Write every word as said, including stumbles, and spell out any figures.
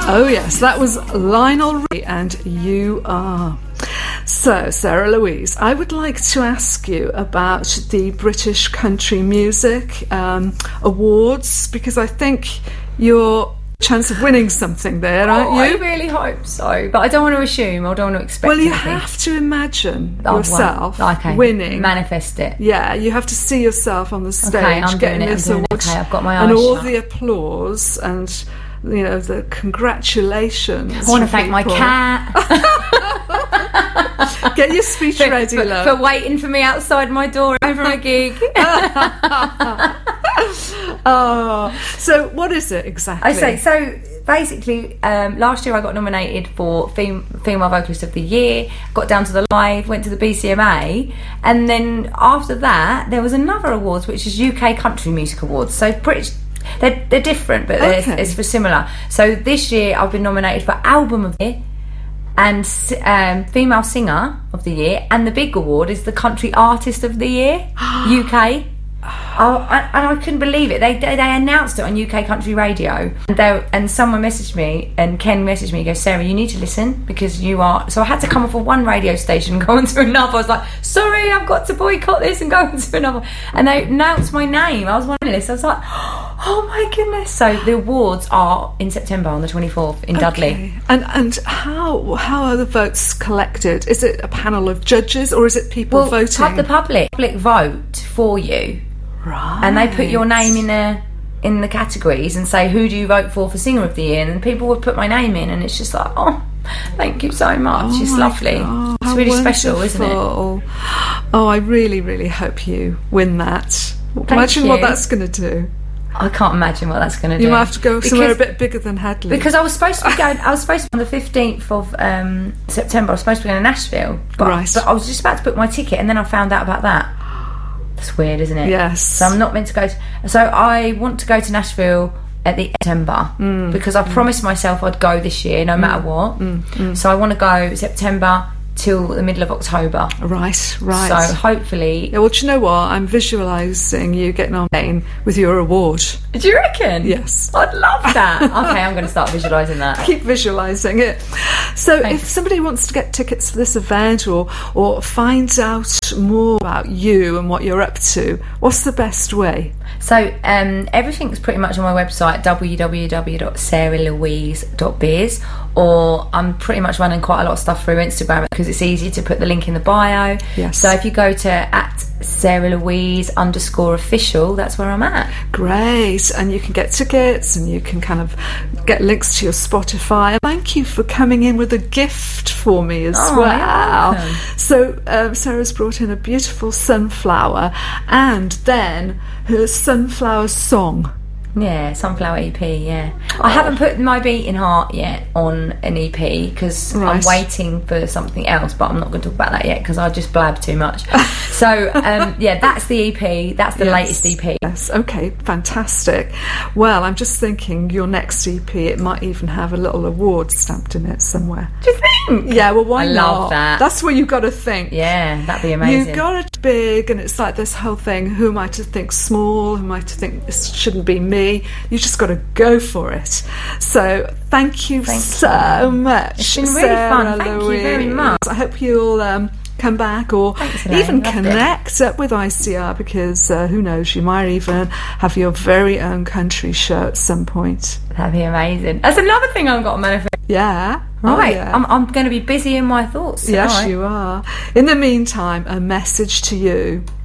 Oh yes, that was Lionel Richie and You Are. So, Sarah Louise, I would like to ask you about the British Country Music um, Awards, because I think you're a chance of winning something there, aren't oh, you? I really hope so, but I don't want to assume, I don't want to expect Well, you anything. have to imagine Oh, yourself well, okay. winning. Manifest it. Yeah, you have to see yourself on the stage Okay, I'm getting doing it, this I'm doing award it. Okay, I've got my and eyes all shut. the applause and, you know, the congratulations. I want to from thank my people. cat. Get your speech for, ready, for, love. for waiting for me outside my door over my gig. Oh, so what is it exactly? I say so. Basically, um, last year I got nominated for fem- Female Vocalist of the Year, got down to the live, went to the B C M A, and then after that there was another awards, which is U K Country Music Awards. So British, they're, they're different, but Okay. they're, it's for similar. So this year I've been nominated for Album of the Year and um, Female Singer of the Year, and the big award is the Country Artist of the Year, U K. Oh, and I couldn't believe it. They, they they announced it on U K Country Radio, and they, and someone messaged me, and Ken messaged me. He goes, Sarah, you need to listen because you are. So I had to come off of one radio station and go on to another. I was like, sorry, I've got to boycott this and go on to another. And they announced my name. I was one of this. I was like, oh my goodness. So the awards are in September on the twenty-fourth in Dudley. Okay. And and how how are the votes collected? Is it a panel of judges or is it people Well, voting? pub- the public public vote for you. Right. And they put your name in the in the categories and say, who do you vote for for Singer of the Year? And people would put my name in, and it's just like, oh, thank you so much. Oh it's my lovely. God, It's how really special, isn't it? wonderful. Oh, I really, really hope you win that. Thank Imagine what you. that's going to do. I can't imagine what that's going to do. You might have to go somewhere a Because- bit bigger than Hadley. Because I was supposed to be going, I was supposed to be on the fifteenth of um, September. I was supposed to be going to Nashville, but, Right. but I was just about to book my ticket, and then I found out about that. That's weird, isn't it? Yes. So I'm not meant to go. To, so I want to go to Nashville at the end of September Mm. because I promised myself I'd go this year, no matter what. Mm. So I want to go September till the middle of October. Right, right. So hopefully, Yeah, well, do you know what? I'm visualising you getting on plane with your award. do you reckon? Yes. I'd love that. Okay, I'm going to start visualising that. Keep visualising it. So Thanks. if somebody wants to get tickets for this event or or finds out more about you and what you're up to, what's the best way? So um, everything's pretty much on my website, w w w dot sarah louise dot biz, or I'm pretty much running quite a lot of stuff through Instagram because it's easy to put the link in the bio. Yes. So if you go to at Sarah Louise underscore official, that's where I'm at. Great. And you can get tickets and you can kind of get links to your Spotify. Thank you for coming in with a gift for me as Oh, well. you're welcome. So um, Sarah's brought in a beautiful sunflower and then her sunflower song. Yeah, Sunflower E P, yeah. I haven't put My Beating Heart yet on an E P because Right. I'm waiting for something else, but I'm not going to talk about that yet because I just blab too much. So, um, yeah, that's the E P. That's the Yes. latest E P. Yes, okay, fantastic. Well, I'm just thinking your next E P, it might even have a little award stamped in it somewhere. Do you think? Yeah, well, why I not? love that. That's what you've got to think. Yeah, that'd be amazing. You've got it big, and it's like this whole thing, who am I to think small? Who am I to think this shouldn't be me? You just got to go for it. So thank you Thank so much. It's been really Sarah fun. Thank you very Louise. much. I hope you'll um, come back or Thanks, Elaine. even Loved it. connect up with I C R because uh, who knows, you might even have your very own country show at some point. That'd be amazing. That's another thing I've got to manifest. Yeah. Right, Oh, yeah. I'm, I'm going to be busy in my thoughts tonight. Yes, you are. In the meantime, a message to you.